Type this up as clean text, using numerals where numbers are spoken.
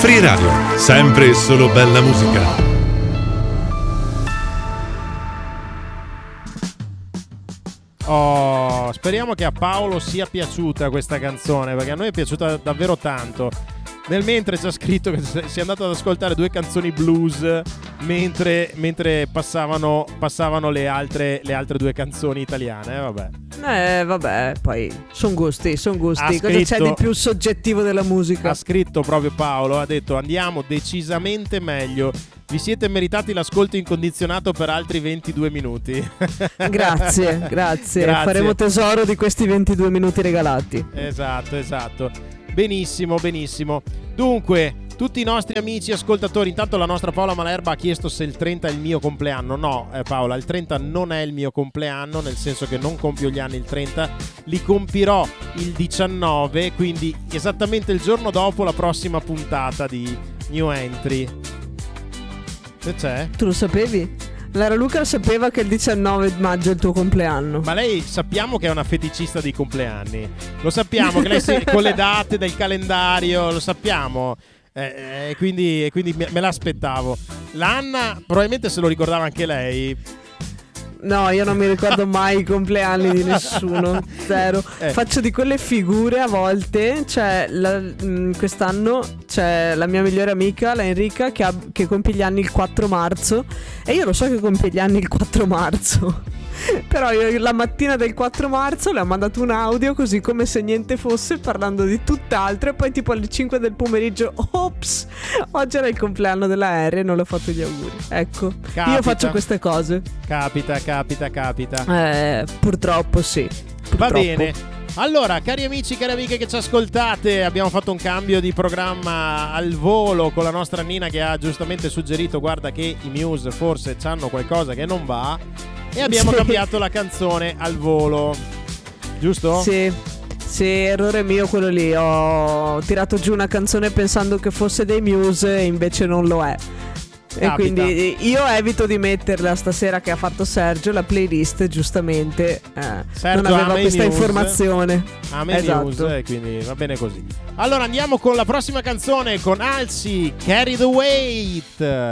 Free Radio, sempre e solo bella musica. Oh, speriamo che a Paolo sia piaciuta questa canzone, perché a noi è piaciuta davvero tanto. Nel mentre ci ha scritto che si è andato ad ascoltare 2 canzoni blues mentre passavano le altre 2 canzoni italiane. Vabbè, poi sono gusti. Cosa scritto, c'è di più soggettivo della musica? Ha scritto proprio Paolo, ha detto: andiamo decisamente meglio. Vi siete meritati l'ascolto incondizionato per altri 22 minuti. Grazie. Faremo tesoro di questi 22 minuti regalati. Esatto. Benissimo. Dunque, tutti i nostri amici ascoltatori, intanto la nostra Paola Malerba ha chiesto se il 30 è il mio compleanno. No, Paola, il 30 non è il mio compleanno, nel senso che non compio gli anni il 30, li compirò il 19, quindi esattamente il giorno dopo la prossima puntata di New Entry. Che c'è? Tu lo sapevi? Lara Luca sapeva che il 19 maggio è il tuo compleanno. Ma lei sappiamo che è una feticista dei compleanni. Lo sappiamo che lei con le date del calendario, lo sappiamo. Quindi me l'aspettavo. L'Anna probabilmente se lo ricordava anche lei. No, io non mi ricordo mai i compleanni di nessuno. Zero. Faccio di quelle figure a volte. Cioè, quest'anno c'è la mia migliore amica, la Enrica, che compie gli anni il 4 marzo. E io lo so che compie gli anni il 4 marzo. Però io la mattina del 4 marzo le ho mandato un audio così come se niente fosse, parlando di tutt'altro. E poi tipo alle 5 del pomeriggio, ops, oggi era il compleanno della R e non le ho fatto gli auguri. Ecco, io faccio queste cose. Capita. Purtroppo sì. Va bene. Allora, cari amici, cari amiche che ci ascoltate, abbiamo fatto un cambio di programma al volo con la nostra Nina, che ha giustamente suggerito: guarda che i Muse forse c'hanno qualcosa che non va, e abbiamo cambiato la canzone al volo, giusto? Sì, errore mio quello lì. Ho tirato giù una canzone pensando che fosse dei Muse e invece non lo è. E quindi io evito di metterla stasera, che ha fatto Sergio, la playlist, giustamente Sergio non aveva questa informazione. News, quindi va bene così. Allora andiamo con la prossima canzone, con Alci, Carry the Weight.